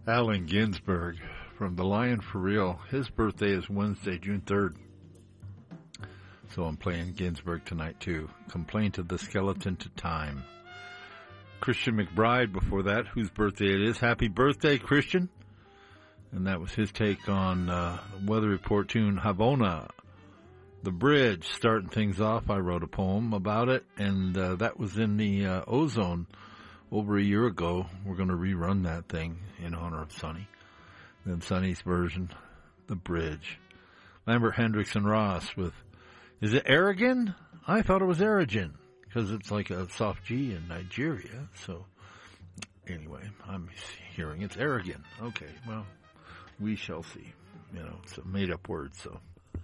Allen Ginsberg from The Lion for Real. His birthday is Wednesday, June 3rd. So I'm playing Ginsberg tonight too. Complaint of the Skeleton to Time. Christian McBride before that, whose birthday it is. Happy birthday, Christian. And that was his take on Weather Report tune Havona, The Bridge. Starting things off, I wrote a poem about it, and that was in the Ozone over a year ago. We're going to rerun that thing in honor of Sonny. Then Sonny's version, The Bridge. Lambert Hendricks and Ross with, is it Aragon? I thought it was Aragon, because it's like a soft G in Nigeria. So anyway, I'm hearing it's Aragon. Okay, well, we shall see. You know, it's a made-up word, so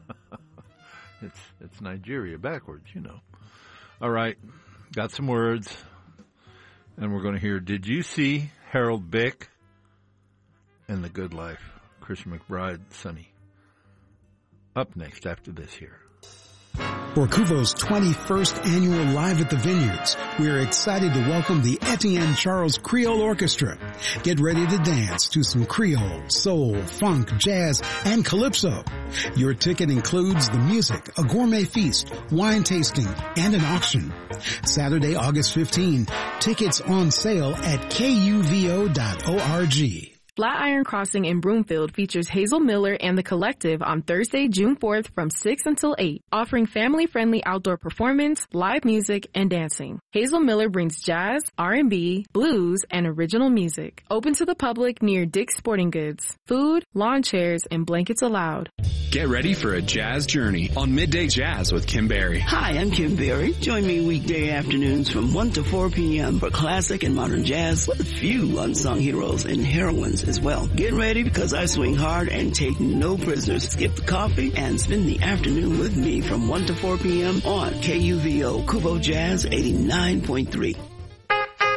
it's Nigeria backwards, you know. All right, got some words. And we're going to hear, Did You See Harold Bick and The Good Life? Christian McBride, Sonny. Up next after this here. For Kuvo's 21st annual Live at the Vineyards, we are excited to welcome the Etienne Charles Creole Orchestra. Get ready to dance to some Creole, soul, funk, jazz, and calypso. Your ticket includes the music, a gourmet feast, wine tasting, and an auction. Saturday, August 15, tickets on sale at kuvo.org. Flatiron Crossing in Broomfield features Hazel Miller and the Collective on Thursday, June 4th from 6 until 8, offering family-friendly outdoor performance, live music, and dancing. Hazel Miller brings jazz, R&B, blues, and original music. Open to the public near Dick's Sporting Goods. Food, lawn chairs, and blankets allowed. Get ready for a jazz journey on Midday Jazz with Kim Berry. Hi, I'm Kim Berry. Join me weekday afternoons from 1 to 4 p.m. for classic and modern jazz with a few unsung heroes and heroines as well. Get ready because I swing hard and take no prisoners. Skip the coffee and spend the afternoon with me from 1 to 4 p.m. on KUVO Kuvo Jazz 89.3.